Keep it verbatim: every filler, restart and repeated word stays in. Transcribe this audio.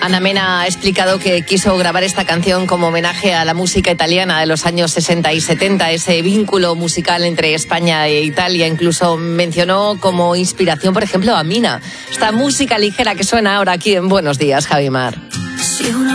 Ana Mena ha explicado que quiso grabar esta canción como homenaje a la música italiana de los años sesenta y setenta, ese vínculo musical entre España e Italia. Incluso mencionó como inspiración, por ejemplo, a Mina, esta música ligera que suena ahora aquí en Buenos Días, Javimar. Si una